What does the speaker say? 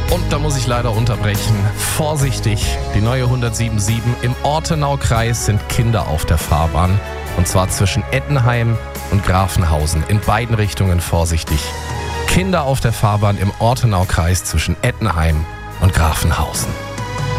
Und da muss ich leider unterbrechen. Vorsichtig, die neue 177. Im Ortenaukreis sind Kinder auf der Fahrbahn. Und zwar zwischen Ettenheim und Grafenhausen. In beiden Richtungen vorsichtig. Kinder auf der Fahrbahn im Ortenaukreis zwischen Ettenheim und Grafenhausen.